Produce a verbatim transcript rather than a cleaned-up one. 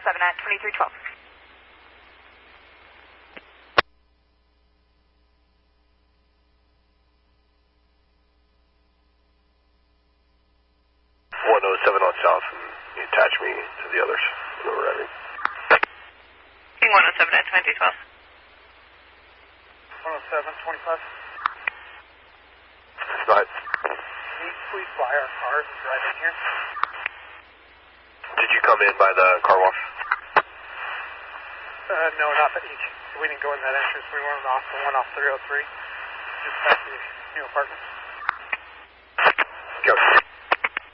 seven at twenty-three twelve. one oh seven on south, and you attach me to the others when we're ready. King one oh seven at twenty-three twelve. one oh seven, twenty-five. Go ahead. Can you please buy our cars and drive in here? Did you come in by the car wash? Uh, no, not the each. We didn't go in that entrance. We went off the one off three oh three, just past the new apartments.